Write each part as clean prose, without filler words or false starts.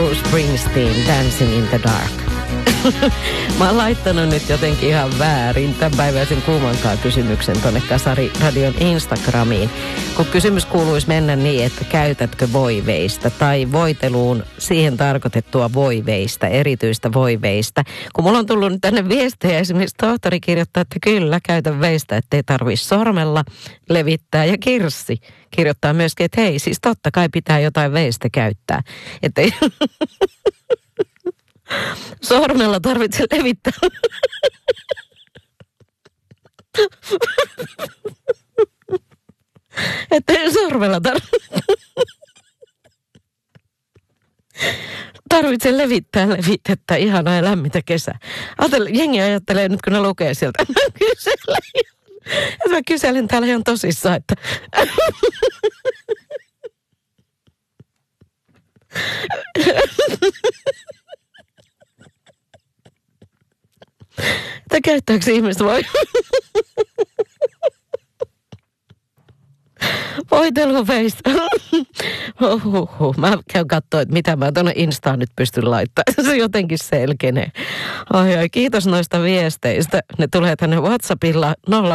Bruce Springsteen, Dancing in the Dark. Mä oon laittanut nyt jotenkin ihan väärin tämän päiväisen kuumankaan kysymyksen tonne Kasari-radion Instagramiin. Kun kysymys kuuluisi mennä niin, että käytätkö voiveista tai voiteluun siihen tarkoitettua voiveista, erityistä voiveista. Kun mulla on tullut nyt tänne viestejä, esimerkiksi tohtori kirjoittaa, että kyllä käytän veistä, ettei tarvitse sormella levittää. Ja Kirsi kirjoittaa myöskin, että hei, siis totta kai pitää jotain veistä käyttää. Ettei sormella tarvitse levittää. Ettei sormella tarvitse levittää levitettä. Ihanaa ja lämmintä kesää. Jengi ajattelee nyt, kun ne lukee sieltä. Mä kyselen täällä ihan tosissaan, että että käyttääkö ihmiset voiteluveistä? Mä käyn katsoa, että mitä mä tuonne Instaan nyt pystyn laittamaan. Se jotenkin selkenee. Ai, kiitos noista viesteistä. Ne tulee tänne WhatsAppilla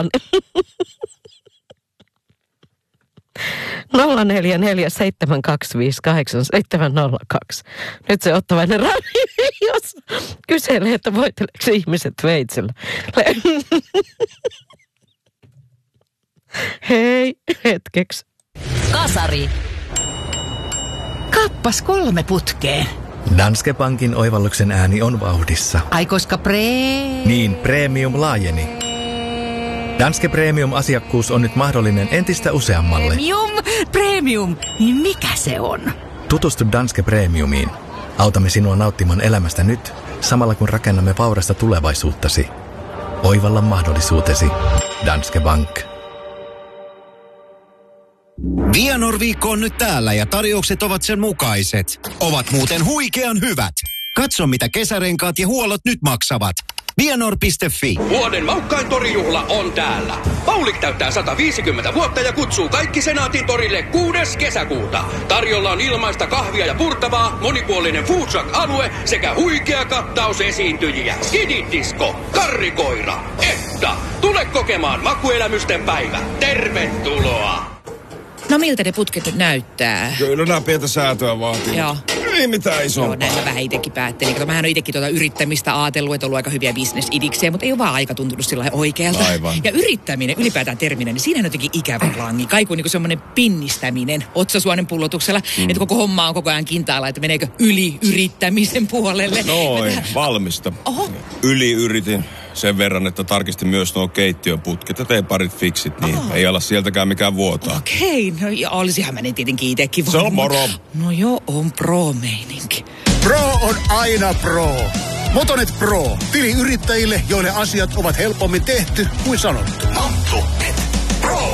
0447258702. Nyt se ottavainen Rami, jos kyselee, että voiteleeko ihmiset veitsellä. Hei, hetkeksi. Kasari. Kappas 3 putkeen. Danske Bankin oivalluksen ääni on vauhdissa. Ai koska Niin, premium laajeni. Danske Premium-asiakkuus on nyt mahdollinen entistä useammalle. Premium. Niin mikä se on? Tutustu Danske Premiumiin. Autamme sinua nauttimaan elämästä nyt, samalla kun rakennamme vaurasta tulevaisuuttasi. Oivalla mahdollisuutesi. Danske Bank. Vianor-viikko on nyt täällä ja tarjoukset ovat sen mukaiset. Ovat muuten huikean hyvät. Katso, mitä kesärenkaat ja huollot nyt maksavat. Vianor.fi. Vuoden maukkain torijuhla on täällä. Paulik täyttää 150 vuotta ja kutsuu kaikki Senaatin torille 6. kesäkuuta. Tarjolla on ilmaista kahvia ja purtavaa, monipuolinen food truck-alue sekä huikea kattaus esiintyjiä. Skidit-disko, karrikoira, Etta. Tule kokemaan makuelämysten päivä. Tervetuloa! No miltä ne putket nyt näyttää? Kyllä nämä pientä säätöä vaatii. Joo. Ei mitään isompaa. Joo, näin mä vähän itsekin päättelin. Kato, mähän on itsekin yrittämistä ajatellut, että on ollut aika hyviä bisnesidiksejä, mutta ei ole vaan aika tuntunut sillä oikealta. Aivan. Ja yrittäminen, ylipäätään terminä, niin siinä on jotenkin ikävä langi. Kaiku niin kuin semmoinen pinnistäminen otsasuonen pullotuksella. Että koko homma on koko ajan kintaalla, että meneekö yli-yrittämisen puolelle. Noin, valmista. Oho. Yli-yritin. Sen verran, että tarkistin myös nuo keittiöputket ja tein parit fiksit, niin ei ala sieltäkään mikään vuotaa. Okei, no ja olisihan mä ne tietenkin itsekin Se on moro. No joo, on pro-meininki. Pro on aina pro. Motonet Pro. Tili yrittäjille, joille asiat ovat helpommin tehty kuin sanottu. Motonet Pro.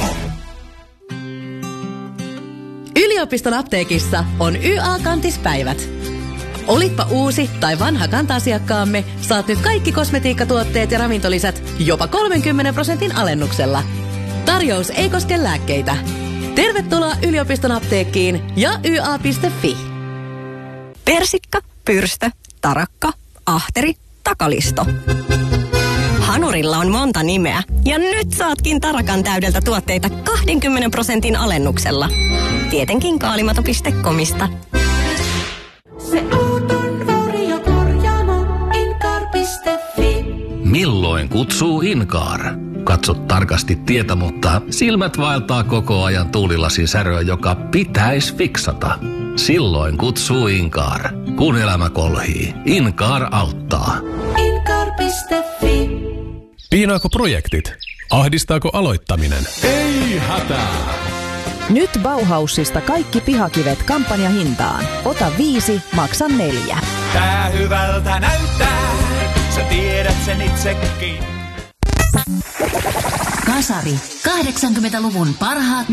Yliopiston apteekissa on YA-kantispäivät. Olitpa uusi tai vanha kanta-asiakkaamme, saat nyt kaikki kosmetiikkatuotteet ja ravintolisät jopa 30% alennuksella. Tarjous ei koske lääkkeitä. Tervetuloa yliopiston apteekkiin ja YA.fi. Persikka, pyrstö, tarakka, ahteri, takalisto. Hanurilla on monta nimeä ja nyt saatkin tarakan täydeltä tuotteita 20% alennuksella. Tietenkin kaalimato.comista. Se auton korjaamo Incar.fi. Milloin kutsuu Incar? Katso tarkasti tietä, mutta silmät vaeltaa koko ajan tuulilasin säröä, joka pitäisi fiksata. Silloin kutsuu Incar. Kun elämä kolhii, Incar auttaa. Incar.fi. Piinaako projektit? Ahdistaako aloittaminen? Ei hätää! Nyt Bauhausista kaikki pihakivet kampanjahintaan. Ota 5, maksa 4. Tää hyvältä näyttää, sä tiedät sen itsekin. Kasari. 80-luvun parhaat